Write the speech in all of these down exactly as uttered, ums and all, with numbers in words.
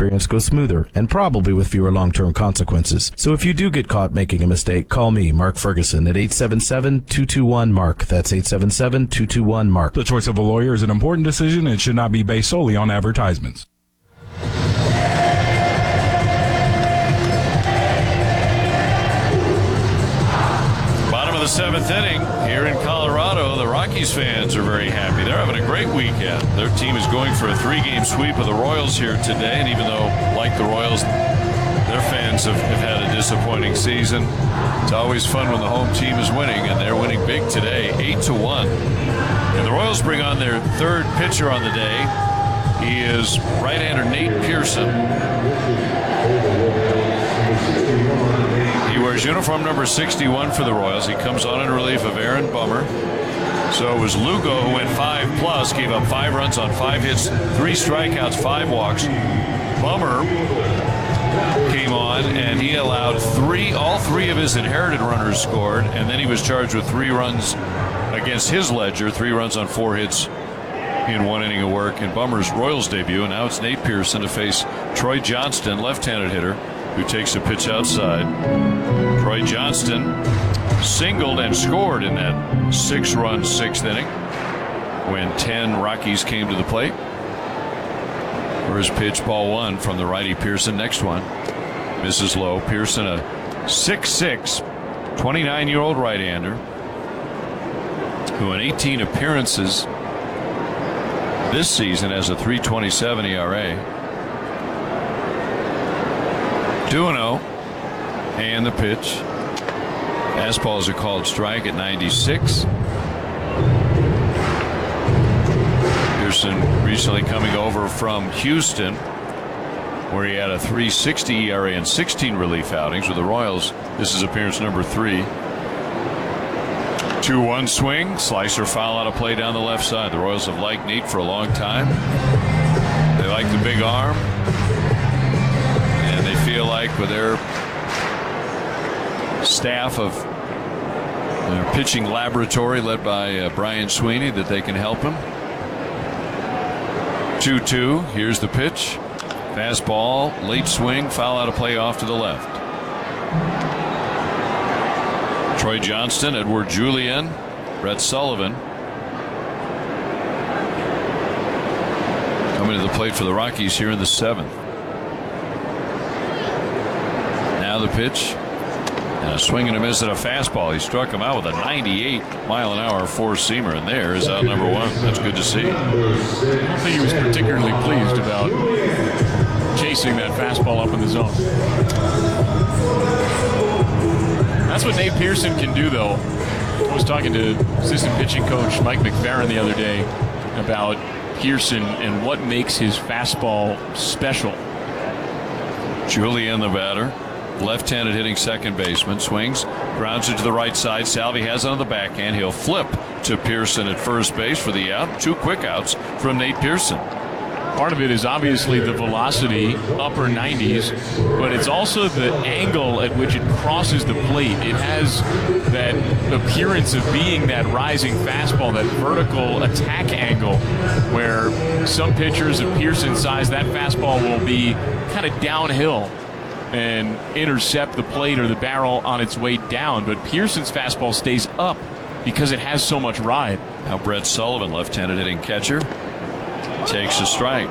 experience go smoother and probably with fewer long-term consequences. So if you do get caught making a mistake, call me, Mark Ferguson, at eight seven seven, two two one, MARK. That's eight seven seven, two two one, MARK. The choice of a lawyer is an important decision and should not be based solely on advertisements. Bottom of the seventh inning here in Colorado. The Rockies fans are very happy. They're having a great weekend. Their team is going for a three-game sweep of the Royals here today. And even though, like the Royals, their fans have, have had a disappointing season, it's always fun when the home team is winning, and they're winning big today, eight to one. And the Royals bring on their third pitcher on the day. He is right-hander Nate Pearson. He wears uniform number sixty-one for the Royals. He comes on in relief of Aaron Bummer. So it was Lugo who went five plus, gave up five runs on five hits, three strikeouts, five walks. Bummer came on and he allowed three, all three of his inherited runners scored, and then he was charged with three runs against his ledger, three runs on four hits in one inning of work in Bummer's Royals debut. And now it's Nate Pearson to face Troy Johnston, left-handed hitter, who takes a pitch outside. Troy Johnston singled and scored in that six-run sixth inning when ten Rockies came to the plate. First pitch, ball one from the righty Pearson. Next one misses low. Pearson, a six six, twenty-nine-year-old right-hander who in eighteen appearances this season has a three twenty-seven E R A. two and oh. And the pitch. Fastballs are called strike at ninety-six. Pearson recently coming over from Houston, where he had a three sixty E R A and sixteen relief outings. With the Royals, this is appearance number three. two one swing, slicer foul out of play down the left side. The Royals have liked Nate for a long time. They like the big arm, and they feel like with their staff of their pitching laboratory led by uh, Brian Sweeney that they can help him. two two. Here's the pitch. Fastball, late swing, foul out of play off to the left. Troy Johnston, Edward Julian, Brett Sullivan coming to the plate for the Rockies here in the seventh. Now the pitch. And a swing and a miss at a fastball. He struck him out with a ninety-eight mile an hour four-seamer, and there is out number one. That's good to see. I don't think he was particularly pleased about chasing that fastball up in the zone. That's what Nate Pearson can do, though. I was talking to assistant pitching coach Mike McFerrin the other day about Pearson and what makes his fastball special. Julian, the batter, left-handed hitting second baseman, swings, grounds it to the right side. Salvi has it on the backhand. He'll flip to Pearson at first base for the out. Two quick outs from Nate Pearson. Part of it is obviously the velocity, upper nineties, but it's also the angle at which it crosses the plate. It has that appearance of being that rising fastball, that vertical attack angle, where some pitchers of Pearson's size, that fastball will be kind of downhill and intercept the plate or the barrel on its way down. But Pearson's fastball stays up because it has so much ride. Now Brett Sullivan, left-handed hitting catcher, takes a strike.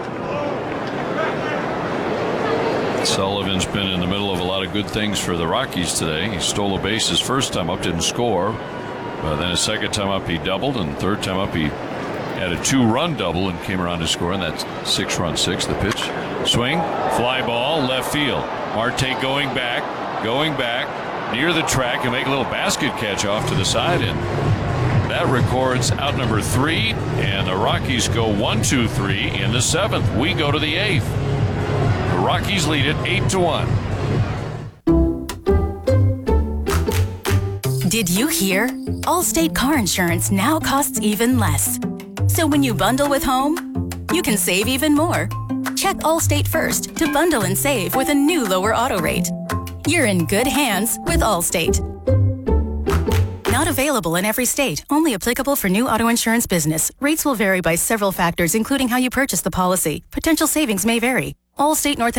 Sullivan's been in the middle of a lot of good things for the Rockies today. He stole a base his first time up, didn't score. But then his second time up he doubled, and third time up he had a two-run double and came around to score, and that's six-run six. The pitch, swing, fly ball, left field. Marte going back, going back, near the track, and make a little basket catch off to the side, and that records out number three, and the Rockies go one, two, three in the seventh. We go to the eighth. The Rockies lead it eight to one. Did you hear? Allstate car insurance now costs even less. So when you bundle with home, you can save even more. Check Allstate first to bundle and save with a new lower auto rate. You're in good hands with Allstate. Not available in every state. Only applicable for new auto insurance business. Rates will vary by several factors, including how you purchase the policy. Potential savings may vary. Allstate North